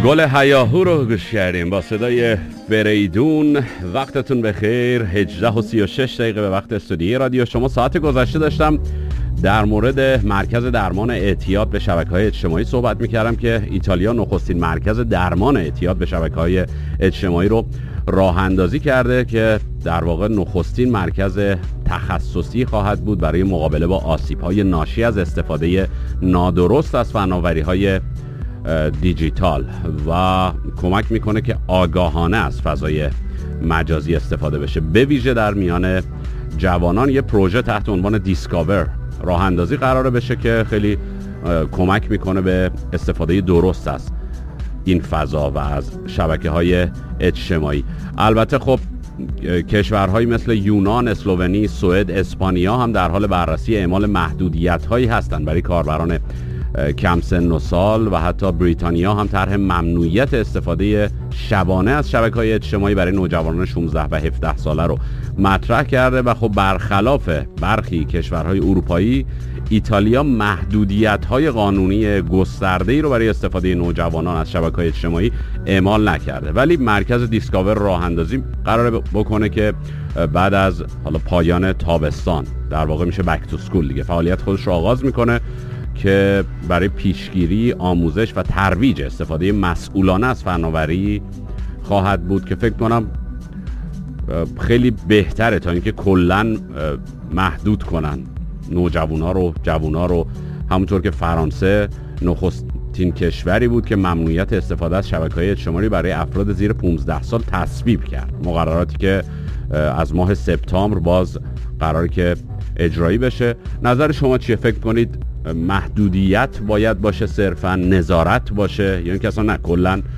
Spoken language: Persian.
گل هیاهو رو گوش کردیم با صدای فریدون. وقتتون بخیر. 18:36 به وقت استودیوی رادیو شما. ساعت گذشته داشتم در مورد مرکز درمان اعتیاد به شبکه‌های اجتماعی صحبت می‌کردم که ایتالیا نخستین مرکز درمان اعتیاد به شبکه‌های اجتماعی رو راه اندازی کرده که در واقع نخستین مرکز تخصصی خواهد بود برای مقابله با آسیب‌های ناشی از استفاده نادرست از فناوری‌های دیجیتال و کمک میکنه که آگاهانه از فضای مجازی استفاده بشه، به ویژه در میان جوانان. یه پروژه تحت عنوان دیسکاور راه اندازی قراره بشه که خیلی کمک میکنه به استفاده درست از این فضا و از شبکه‌های اجتماعی. البته خب کشورهایی مثل یونان، اسلوونی، سوئد، اسپانیا هم در حال بررسی اعمال محدودیت‌هایی هستند برای کاربران کم سن و سال و حتی بریتانیا هم طرح ممنوعیت استفاده شبانه از شبکه‌های اجتماعی برای نوجوانان 16 و 17 ساله رو مطرح کرده و خب برخلاف برخی کشورهای اروپایی، ایتالیا محدودیت‌های قانونی گسترده‌ای رو برای استفاده نوجوانان از شبکه‌های اجتماعی اعمال نکرده. ولی مرکز دیسکاور راه اندازی قراره بکنه که بعد از حالا پایان تابستان، در واقع میشه بک تو اسکول دیگه، فعالیت خودش رو آغاز میکنه که برای پیشگیری، آموزش و ترویج استفاده مسئولانه از فناوری خواهد بود که فکر کنم خیلی بهتره تا اینکه کلاً محدود کنن جوونا رو. همونطور که فرانسه نخستین کشوری بود که ممنوعیت استفاده از شبکه‌های اجتماعی برای افراد زیر 15 سال تصویب کرد. مقرراتی که از ماه سپتامبر باز قراره که اجرایی بشه. نظر شما چیه؟ فکر کنید محدودیت باید باشه، صرفا نظارت باشه، یا اینکه اصلا نه کلا